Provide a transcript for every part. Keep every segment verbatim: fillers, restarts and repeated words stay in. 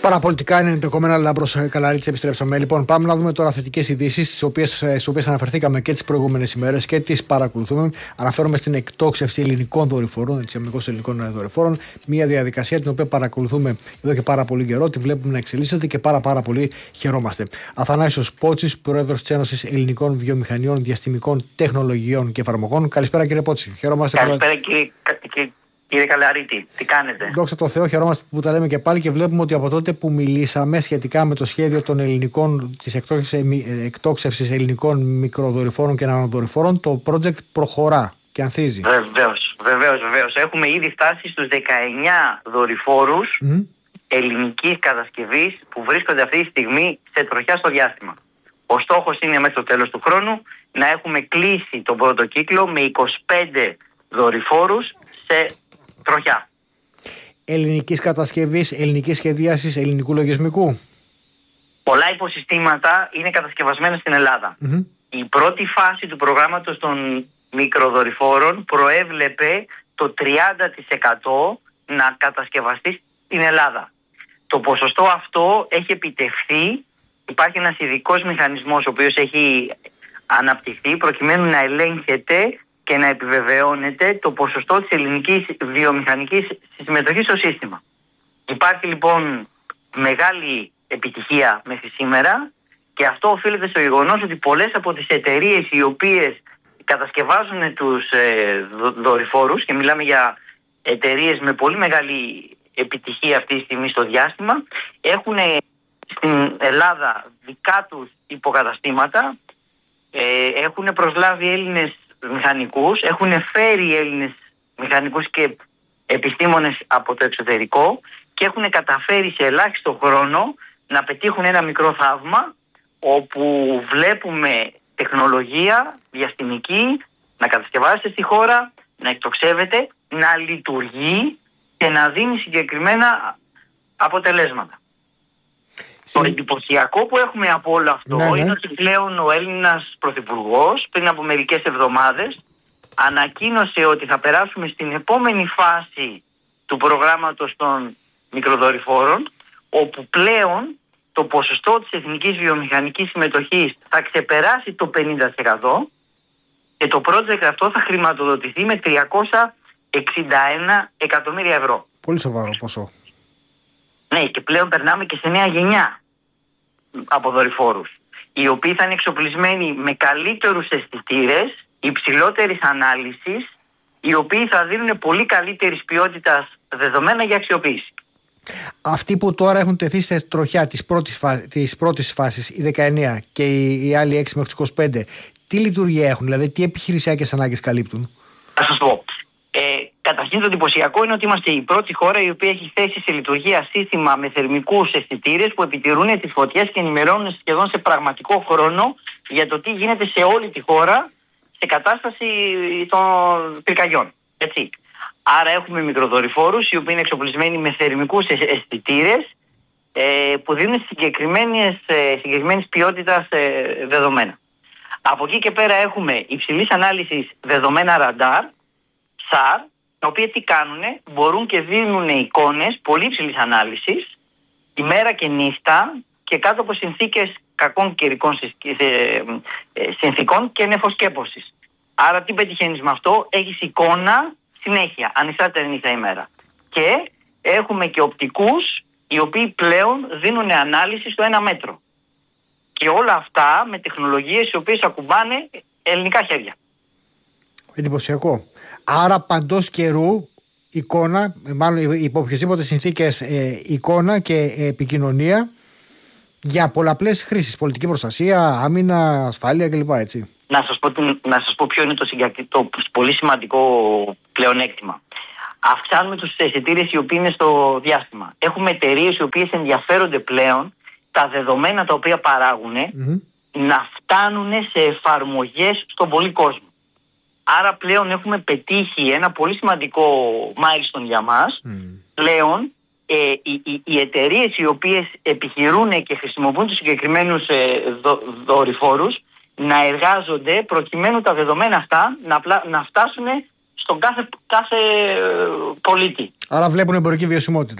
Παραπολιτικά είναι το κομμένα Λάμπρος Καλαρίτση. Επιστρέψαμε. Λοιπόν, πάμε να δούμε τώρα θετικές ειδήσεις, στις οποίες αναφερθήκαμε και τις προηγούμενες ημέρες και τις παρακολουθούμε. Αναφέρομαι στην εκτόξευση ελληνικών δορυφόρων, έτσι, αμυγός ελληνικών δορυφόρων. Μια διαδικασία την οποία παρακολουθούμε εδώ και πάρα πολύ καιρό, τη βλέπουμε να εξελίσσεται και πάρα, πάρα πολύ χαιρόμαστε. Αθανάσιος Πότσης, πρόεδρος της Ένωσης Ελληνικών Βιομηχανιών, Διαστημικών Τεχνολογιών και Εφαρμογών. Καλησπέρα, κύριε Πότση. Χαιρόμαστε. Καλησπέρα, κύριε, κύριε, κύριε Καλαρίτη. Τι κάνετε? Δόξα τω Θεώ, χαιρόμαστε που τα λέμε και πάλι και βλέπουμε ότι από τότε που μιλήσαμε σχετικά με το σχέδιο των ελληνικών, της εκτόξευσης ελληνικών μικροδορυφόρων και νανοδορυφόρων, το project προχωρά και ανθίζει. Βεβαίως, βεβαίως, βεβαίως. Έχουμε ήδη φτάσει στους δεκαεννιά δορυφόρους mm. ελληνικής κατασκευής που βρίσκονται αυτή τη στιγμή σε τροχιά στο διάστημα. Ο στόχος είναι μέχρι το τέλος του χρόνου να έχουμε κλείσει τον πρώτο κύκλο με είκοσι πέντε δορυφόρους σε τροχιά. Ελληνικής κατασκευής, ελληνικής σχεδίασης, ελληνικού λογισμικού. Πολλά υποσυστήματα είναι κατασκευασμένα στην Ελλάδα. Mm-hmm. Η πρώτη φάση του προγράμματος των μικροδορυφόρων προέβλεπε το τριάντα τοις εκατό να κατασκευαστεί στην Ελλάδα. Το ποσοστό αυτό έχει επιτευχθεί. Υπάρχει ένας ειδικός μηχανισμός ο οποίος έχει αναπτυχθεί προκειμένου να ελέγχεται και να επιβεβαιώνεται το ποσοστό της ελληνικής βιομηχανικής συμμετοχής στο σύστημα. Υπάρχει λοιπόν μεγάλη επιτυχία μέχρι σήμερα και αυτό οφείλεται στο γεγονός ότι πολλές από τις εταιρείες οι οποίες κατασκευάζουν τους ε, δορυφόρους, και μιλάμε για εταιρείες με πολύ μεγάλη επιτυχία αυτή τη στιγμή στο διάστημα, έχουν στην Ελλάδα δικά τους υποκαταστήματα, ε, έχουν προσλάβει Έλληνες μηχανικούς, έχουν φέρει Έλληνες μηχανικούς και επιστήμονες από το εξωτερικό και έχουν καταφέρει σε ελάχιστο χρόνο να πετύχουν ένα μικρό θαύμα όπου βλέπουμε τεχνολογία διαστημική να κατασκευάζεται στη χώρα, να εκτοξεύεται, να λειτουργεί και να δίνει συγκεκριμένα αποτελέσματα. Το εντυπωσιακό που έχουμε από όλο αυτό ναι, ναι. είναι ότι πλέον ο Έλληνας Πρωθυπουργός πριν από μερικές εβδομάδες ανακοίνωσε ότι θα περάσουμε στην επόμενη φάση του προγράμματος των μικροδορυφόρων, όπου πλέον το ποσοστό της εθνικής βιομηχανικής συμμετοχής θα ξεπεράσει το πενήντα τοις εκατό και το project αυτό θα χρηματοδοτηθεί με τριακόσια εξήντα ένα εκατομμύρια ευρώ. Πολύ σοβαρό ποσό. Ναι, και πλέον περνάμε και σε νέα γενιά από δορυφόρους, οι οποίοι θα είναι εξοπλισμένοι με καλύτερους αισθητήρες, υψηλότερης ανάλυσης, οι οποίοι θα δίνουν πολύ καλύτερης ποιότητας δεδομένα για αξιοποίηση. Αυτοί που τώρα έχουν τεθεί σε τροχιά της πρώτης, φά... της πρώτης φάσης, οι δεκαεννιά και οι, οι άλλοι έξι μέχρι είκοσι πέντε, τι λειτουργία έχουν, δηλαδή τι επιχειρησιακές ανάγκες καλύπτουν? Θα σας πω. Ε, καταρχήν το εντυπωσιακό είναι ότι είμαστε η πρώτη χώρα η οποία έχει θέσει σε λειτουργία σύστημα με θερμικούς αισθητήρες που επιτηρούν τις φωτιές και ενημερώνουν σχεδόν σε πραγματικό χρόνο για το τι γίνεται σε όλη τη χώρα σε κατάσταση των πυρκαγιών. Έτσι. Άρα έχουμε μικροδορυφόρους οι οποίοι είναι εξοπλισμένοι με θερμικούς αισθητήρες ε, που δίνουν συγκεκριμένες, ε, συγκεκριμένης ποιότητας ε, δεδομένα. Από εκεί και πέρα έχουμε υψηλής ανάλυσης δεδομένα ραντάρ, σαρ, τα οποία τι κάνουνε, μπορούν και δίνουν εικόνες πολύ υψηλής ανάλυσης, ημέρα και νύχτα και κάτω από συνθήκες κακών καιρικών συνθήκων και νεφοσκέπωσης. Άρα τι πετυχαίνεις με αυτό? Έχεις εικόνα συνέχεια, ανεξάρτητα νύχτα ημέρα. Και έχουμε και οπτικούς οι οποίοι πλέον δίνουν ανάλυση στο ένα μέτρο. Και όλα αυτά με τεχνολογίες οι οποίες ακουμπάνε ελληνικά χέρια. Εντυπωσιακό. Άρα παντός καιρού εικόνα, μάλλον υπό οποιασδήποτε συνθήκες ε, εικόνα και επικοινωνία για πολλαπλές χρήσεις, πολιτική προστασία, άμυνα, ασφάλεια κλπ. Έτσι. Να σας πω, να σας πω ποιο είναι το, το πολύ σημαντικό πλεονέκτημα. Αυξάνουμε τους αισθητήρες οι οποίοι είναι στο διάστημα. Έχουμε εταιρείες οι οποίες ενδιαφέρονται πλέον τα δεδομένα τα οποία παράγουν mm-hmm. να φτάνουν σε εφαρμογές στον πολύ κόσμο. Άρα πλέον έχουμε πετύχει ένα πολύ σημαντικό milestone για μας. Mm. Πλέον ε, οι, οι, οι εταιρείες οι οποίες επιχειρούν και χρησιμοποιούν τους συγκεκριμένους ε, δο, δορυφόρους να εργάζονται προκειμένου τα δεδομένα αυτά να, να φτάσουν στον κάθε, κάθε πολίτη. Άρα βλέπουν εμπορική βιωσιμότητα.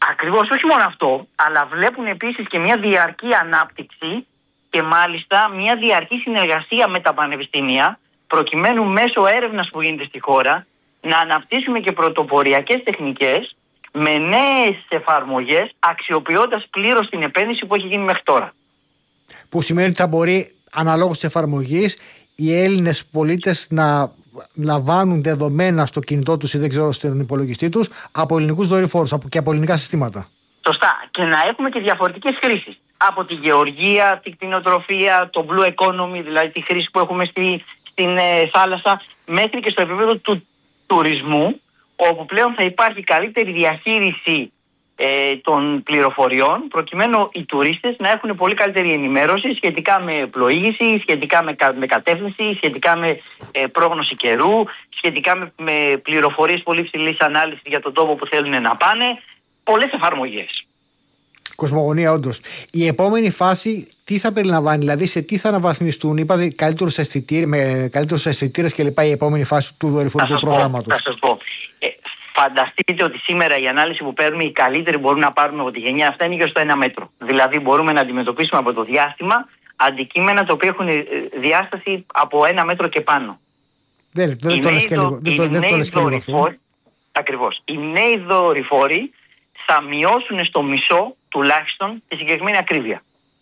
Ακριβώς, όχι μόνο αυτό, αλλά βλέπουν επίσης και μια διαρκή ανάπτυξη και μάλιστα μια διαρκή συνεργασία με τα πανεπιστήμια, προκειμένου μέσω έρευνας που γίνεται στη χώρα να αναπτύσσουμε και πρωτοποριακές τεχνικές με νέες εφαρμογές, αξιοποιώντας πλήρως την επένδυση που έχει γίνει μέχρι τώρα. Που σημαίνει ότι θα μπορεί αναλόγως της εφαρμογής οι Έλληνες πολίτες να λαμβάνουν δεδομένα στο κινητό τους ή δεν ξέρω στον υπολογιστή τους από ελληνικούς δορυφόρους και από ελληνικά συστήματα. Σωστά. Και να έχουμε και διαφορετικές χρήσεις. Από τη γεωργία, την κτηνοτροφία, το blue economy, δηλαδή τη χρήση που έχουμε στη, στην ε, θάλασσα, μέχρι και στο επίπεδο του τουρισμού, όπου πλέον θα υπάρχει καλύτερη διαχείριση ε, των πληροφοριών, προκειμένου οι τουρίστες να έχουν πολύ καλύτερη ενημέρωση σχετικά με πλοήγηση, σχετικά με, με κατεύθυνση, σχετικά με ε, πρόγνωση καιρού, σχετικά με, με πληροφορίες πολύ ψηλής ανάλυσης για τον τόπο που θέλουν να πάνε. Πολλές εφαρμογές. Κοσμογονία, όντως. Η επόμενη φάση τι θα περιλαμβάνει, δηλαδή σε τι θα αναβαθμιστούν, είπατε καλύτερους αισθητήρες, με καλύτερους αισθητήρες και λοιπά, η επόμενη φάση του δορυφορικού προγράμματος. Θα σας πω. Ε, φανταστείτε ότι σήμερα η ανάλυση που παίρνουμε, οι καλύτεροι μπορούν να πάρουμε από τη γενιά αυτά είναι και στο ένα μέτρο. Δηλαδή μπορούμε να αντιμετωπίσουμε από το διάστημα αντικείμενα τα οποία έχουν διάσταση από ένα μέτρο και πάνω. Δεν, δεν το λες και λίγο. Δεν το, το λες και λίγο αυτό. Ακριβώς. Οι νέοι δορυφόροι θα μειώσουν στο μισό τουλάχιστον τη συγκεκριμένη ακρίβεια.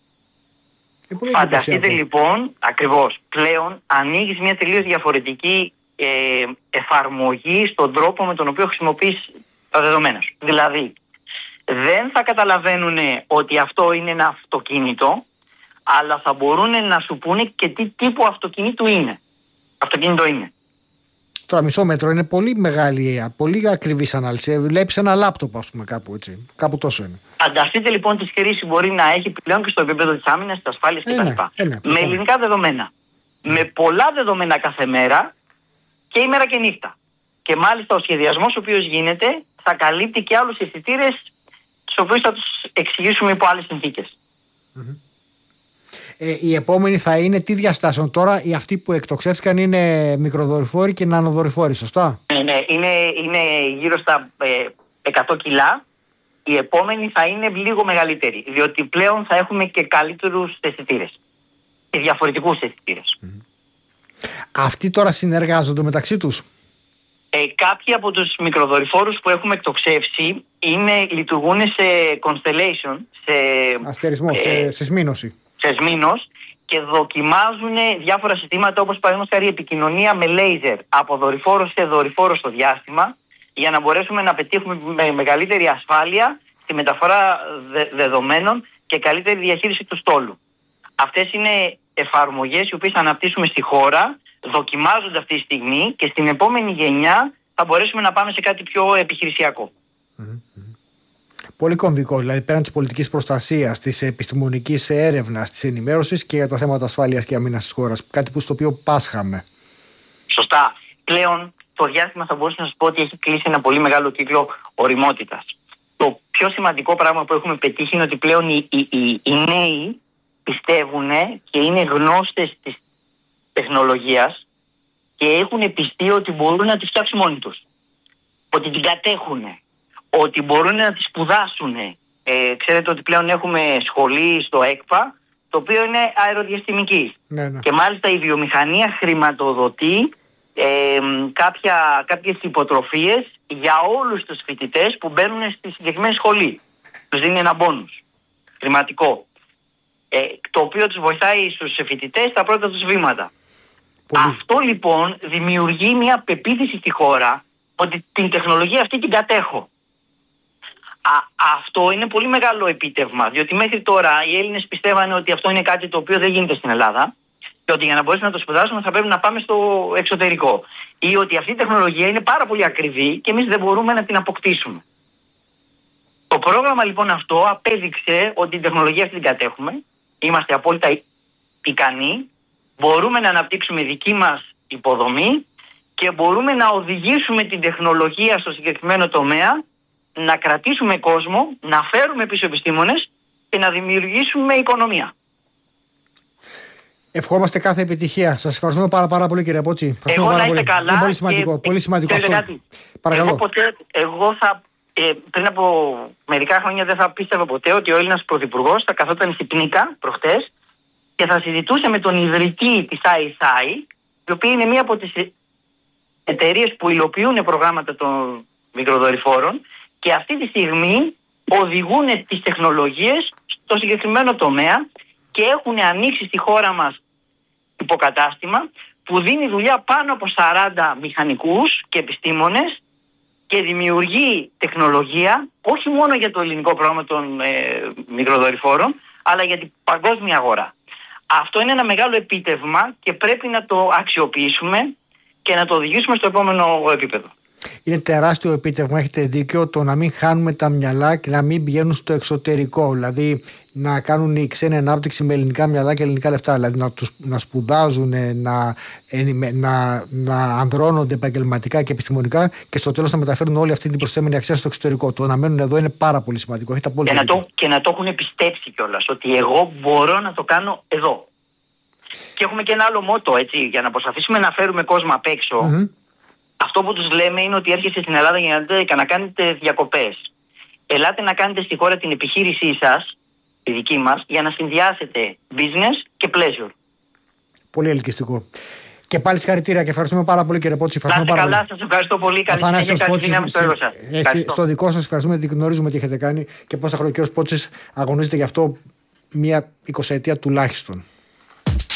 Ε, Φανταστείτε λοιπόν, ακριβώς, πλέον ανοίγεις μια τελείως διαφορετική ε, εφαρμογή στον τρόπο με τον οποίο χρησιμοποιείς τα δεδομένα σου. Δηλαδή, δεν θα καταλαβαίνουν ότι αυτό είναι ένα αυτοκίνητο, αλλά θα μπορούν να σου πούνε και τι τύπου αυτοκίνητου είναι. Αυτοκίνητο είναι. Τώρα μισό μέτρο είναι πολύ μεγάλη, πολύ ακριβή ανάλυση. Βλέπεις ένα λάπτοπ, ας πούμε, κάπου έτσι. Κάπου τόσο είναι. Φανταστείτε λοιπόν τη χρήση μπορεί να έχει πλέον και στο επίπεδο της άμυνας, της ασφάλειας κτλ. Ε, ναι, με ελληνικά δεδομένα. Με πολλά δεδομένα κάθε μέρα και ημέρα και νύχτα. Και μάλιστα ο σχεδιασμός ο οποίος γίνεται θα καλύπτει και άλλους αισθητήρες, τους οποίους θα τους εξηγήσουμε υπό άλλες συνθήκες. Mm-hmm. Ε, η επόμενη θα είναι τι διαστάσεων. Τώρα οι αυτοί που εκτοξεύτηκαν είναι μικροδορυφόροι και νανοδορυφόροι, σωστά? Ναι, ναι, είναι, είναι γύρω στα ε, εκατό κιλά. Η επόμενη θα είναι λίγο μεγαλύτερη, διότι πλέον θα έχουμε και καλύτερους αισθητήρες και διαφορετικούς αισθητήρες. Mm. Αυτοί τώρα συνεργάζονται μεταξύ τους? Ε, κάποιοι από τους μικροδορυφόρους που έχουμε εκτοξεύσει είναι, λειτουργούν σε constellation, σε αστερισμό, ε, σε, σε σμήνωση. Σε σμήνωση και δοκιμάζουν διάφορα συστήματα, όπως παραδείγματος χάρη επικοινωνία με λέιζερ από δορυφόρο σε δορυφόρο στο διάστημα, για να μπορέσουμε να πετύχουμε με μεγαλύτερη ασφάλεια τη μεταφορά δε, δεδομένων και καλύτερη διαχείριση του στόλου. Αυτές είναι εφαρμογές οι οποίες θα αναπτύσσουμε στη χώρα, δοκιμάζονται αυτή τη στιγμή και στην επόμενη γενιά θα μπορέσουμε να πάμε σε κάτι πιο επιχειρησιακό. Mm-hmm. Πολύ κομβικό, δηλαδή πέραν της πολιτικής προστασίας, της επιστημονικής έρευνας, της ενημέρωσης και για τα θέματα ασφάλειας και αμήνας της χώρας. Κάτι που στο οποίο πάσχαμε. Σωστά. Πλέον το διάστημα θα μπορούσα να σας πω ότι έχει κλείσει ένα πολύ μεγάλο κύκλο ωριμότητας. Το πιο σημαντικό πράγμα που έχουμε πετύχει είναι ότι πλέον οι, οι, οι, οι νέοι πιστεύουν και είναι γνώστες της τεχνολογίας και έχουν πιστεί ότι μπορούν να τη φτιάξουν μόνοι τους. Ότι την κατέχουν. Ότι μπορούν να τη σπουδάσουν. Ε, ξέρετε ότι πλέον έχουμε σχολή στο ΕΚΠΑ, το οποίο είναι αεροδιαστημική. Ναι, ναι. Και μάλιστα η βιομηχανία χρηματοδοτεί ε, κάποια, κάποιες υποτροφίες για όλους τους φοιτητές που μπαίνουν στη συγκεκριμένη σχολή. Τους δίνει ένα μπόνους χρηματικό. Ε, το οποίο τους βοηθάει στους φοιτητές στα πρώτα τους βήματα. Πολύ. Αυτό λοιπόν δημιουργεί μια πεποίθηση στη χώρα ότι την τεχνολογία αυτή την κατέχω. Α, αυτό είναι πολύ μεγάλο επίτευγμα, διότι μέχρι τώρα οι Έλληνες πιστεύανε ότι αυτό είναι κάτι το οποίο δεν γίνεται στην Ελλάδα και ότι για να μπορέσουμε να το σπουδάσουμε θα πρέπει να πάμε στο εξωτερικό, ή ότι αυτή η τεχνολογία είναι πάρα πολύ ακριβή και εμείς δεν μπορούμε να την αποκτήσουμε. Το πρόγραμμα λοιπόν αυτό απέδειξε ότι την τεχνολογία αυτή την κατέχουμε, είμαστε απόλυτα ικανοί, μπορούμε να αναπτύξουμε δική μας υποδομή και μπορούμε να οδηγήσουμε την τεχνολογία στο συγκεκριμένο τομέα, να κρατήσουμε κόσμο, να φέρουμε πίσω επιστήμονες και να δημιουργήσουμε οικονομία. Ευχόμαστε κάθε επιτυχία. Σας ευχαριστούμε πάρα, πάρα πολύ, κύριε Πότσι. Εγώ να είστε καλά. Είναι πολύ σημαντικό. Και, πολύ σημαντικό αυτό. Κάτι. Παρακαλώ. Εγώ, ποτέ, εγώ θα Ε, πριν από μερικά χρόνια δεν θα πίστευα ποτέ ότι ο Έλληνας πρωθυπουργός θα καθόταν στην Πνίκα προχτές και θα συζητούσε με τον ιδρυτή της άι ες άι, η οποία είναι μία από τις εταιρείες που υλοποιούν προγράμματα των μικροδορυφόρων και αυτή τη στιγμή οδηγούν τις τεχνολογίες στο συγκεκριμένο τομέα και έχουν ανοίξει στη χώρα μας υποκατάστημα που δίνει δουλειά πάνω από σαράντα μηχανικούς και επιστήμονες και δημιουργεί τεχνολογία όχι μόνο για το ελληνικό πρόγραμμα των ε, μικροδορυφόρων, αλλά για την παγκόσμια αγορά. Αυτό είναι ένα μεγάλο επίτευγμα και πρέπει να το αξιοποιήσουμε και να το οδηγήσουμε στο επόμενο επίπεδο. Είναι τεράστιο επίτευγμα, έχετε δίκιο, το να μην χάνουμε τα μυαλά και να μην πηγαίνουν στο εξωτερικό. Δηλαδή να κάνουν οι ξένοι ανάπτυξη με ελληνικά μυαλά και ελληνικά λεφτά. Δηλαδή να, τους, να σπουδάζουν, να, να, να ανδρώνονται επαγγελματικά και επιστημονικά και στο τέλος να μεταφέρουν όλη αυτή την προσθέμενη αξία στο εξωτερικό. Το να μένουν εδώ είναι πάρα πολύ σημαντικό. Έχετε και, να το, και να το έχουν πιστέψει κιόλας ότι εγώ μπορώ να το κάνω εδώ. Και έχουμε και ένα άλλο μότο, έτσι, για να προσπαθήσουμε να φέρουμε κόσμο απ' έξω. Mm-hmm. Αυτό που τους λέμε είναι ότι έρχεστε στην Ελλάδα για να, να κάνετε διακοπές. Ελάτε να κάνετε στη χώρα την επιχείρησή σας, τη δική μας, για να συνδυάσετε business και pleasure. Πολύ ελκυστικό. Και πάλι συγχαρητήρια και ευχαριστούμε πάρα πολύ, κύριε Πότση. Να είστε καλά, σας ευχαριστώ πολύ. Καλή συνέχεια, καλή δύναμη στο έργο σας. Στο δικό σας ευχαριστούμε, γιατί γνωρίζουμε τι έχετε κάνει και πόσα χρόνια ο κύριος Πότσης αγωνίζεται γι' αυτό μια εικοσαετία τουλάχιστον.